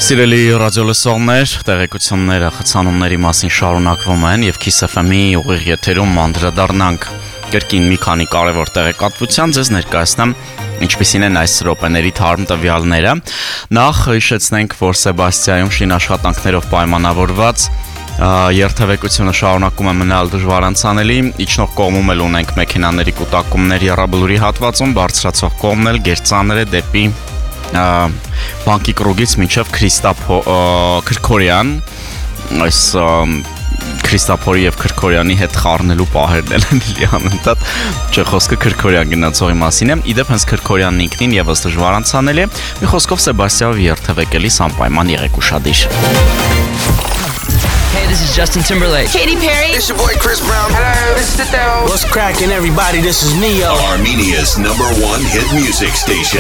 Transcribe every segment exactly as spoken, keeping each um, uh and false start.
Սիրելի ռադիոլսողներ, տեղեկությունները խցանումների մասին շարունակվում են եւ Kiss F M-ի ուղիղ եթերում անդրադառնանք կրկին մի քանի կարևոր տեղեկատվության ձեզ ներկայացնեմ ինչպիսին են այս րոպեների թարմ տվյալները։ Նախ հիշեցնենք, որ Սեբաստիայում շինաշխատանքներով պայմանավորված երթևեկությունը շարունակում է մնալ դժվարանցանելի, իջնող կողմում էլ ունենք մեքենաների կուտակումներ Եռաբլուրի հատվածում, բարձրացող կողմն էլ գերծանր է դեպի Բանկի կրուգից մինչև Քրքորյան, այս Քրիստափորի եւ Քրքորյանի հետ խառնելու պահերն են լիանընդհատ, չէ խոսքը Քրքորյան գնացողի մասին է, իդեպ հենց Քրքորյանն ինքնին եւս դժվարանցանել է, մի խոսքով Սեբաստիայով երթևեկելիս անպայման եղեք ուշադիր։ Hey, this is Justin Timberlake. Katy Perry. It's your boy Chris Brown. Hello, this is Adele. What's cracking, everybody? This is Neo. Armenia's number one hit music station.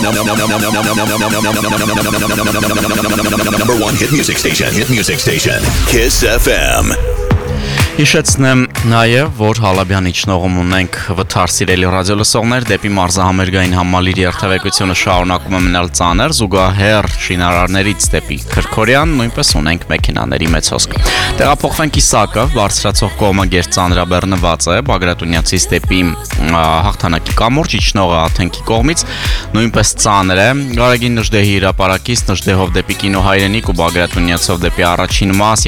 Number one hit music station. Hit music station. Kiss F M. Հիշեցնեմ նաև, որ Հալաբյան իջնողում ունենք վթար սիրելի ռադիոլսողներ դեպի մարզահամերգային համալիրի երթևեկությունը շարունակում է մնալ ծանր, զուգահեռ շինարարներից դեպի Քրքորյան նույնպես ունենք մեքենաների մեծ հոսք։ Տեղափոխվենք Իսակով, բարձրացող կողմը գերծանրաբեռնված է, Բագրատունյացից դեպի Հաղթանակի կամուրջ իջնողը Աթենքի կողմից նույնպես ծանր է, Գարեգին Նժդեհի հրապարակից Նժդեհով դեպի Կինո Հայրենիք ու Բագրատունյացով դեպի առաջին մաս